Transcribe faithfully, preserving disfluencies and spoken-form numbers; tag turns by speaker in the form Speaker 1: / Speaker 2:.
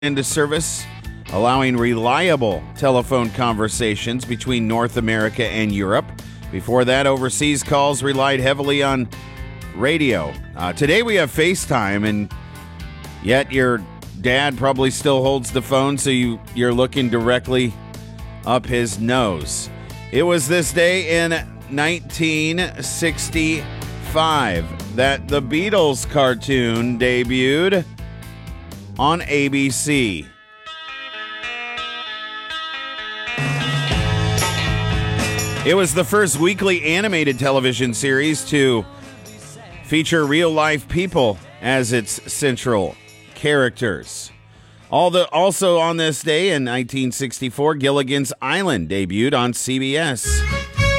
Speaker 1: into service, allowing reliable telephone conversations between North America and Europe. Before that, overseas calls relied heavily on radio. Uh, today we have FaceTime, and yet your dad probably still holds the phone, so you, you're looking directly up his nose. It was this day in nineteen sixty-five that the Beatles cartoon debuted on A B C. It was the first weekly animated television series to feature real-life people as its central characters. All the, also on this day in nineteen sixty-four, Gilligan's Island debuted on C B S.